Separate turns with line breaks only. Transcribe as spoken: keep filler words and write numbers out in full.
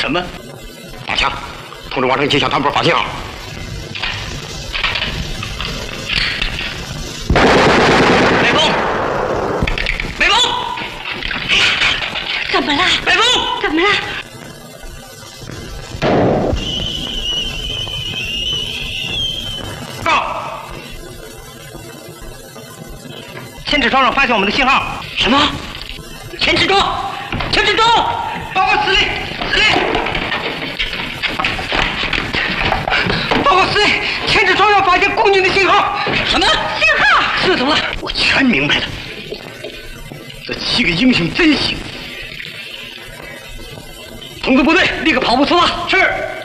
什么？
大强，通知王成吉向他们部发信号。
北风，北风，
怎么了？
北风，
怎么了？
告！千尺庄上发现我们的信号。什么？千尺庄，千尺庄，报告司令，司令。报告司令，千尺庄上发现共军的信号。什么
信号？
是怎么了？
我全明白了。这七个英雄真行！
通知部队，立刻跑步出发。是。